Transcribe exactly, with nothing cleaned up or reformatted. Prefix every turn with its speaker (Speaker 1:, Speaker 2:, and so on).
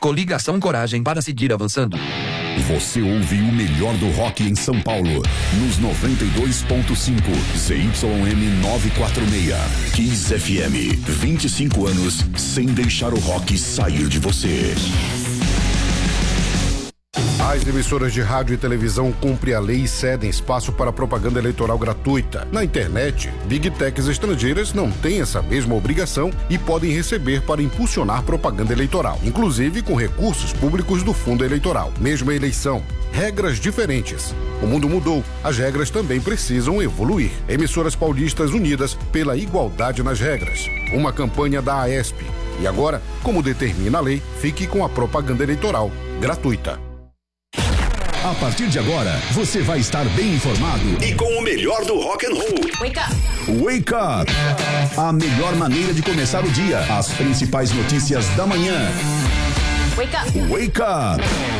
Speaker 1: Coligação Coragem para seguir avançando.
Speaker 2: Você ouve o melhor do rock em São Paulo, nos noventa e dois ponto cinco, Z Y M novecentos e quarenta e seis, Kiss F M, vinte e cinco anos sem deixar o rock sair de você.
Speaker 3: As emissoras de rádio e televisão cumprem a lei e cedem espaço para propaganda eleitoral gratuita. Na internet, Big Techs estrangeiras não têm essa mesma obrigação e podem receber para impulsionar propaganda eleitoral, inclusive com recursos públicos do fundo eleitoral. Mesma eleição, regras diferentes. O mundo mudou, as regras também precisam evoluir. Emissoras paulistas unidas pela igualdade nas regras. Uma campanha da AESP. E agora, como determina a lei, fique com a propaganda eleitoral gratuita.
Speaker 2: A partir de agora, você vai estar bem informado
Speaker 4: e com o melhor do rock and roll.
Speaker 2: Wake up! Wake up! A melhor maneira de começar o dia. As principais notícias da manhã.
Speaker 5: Wake up!
Speaker 2: Wake up!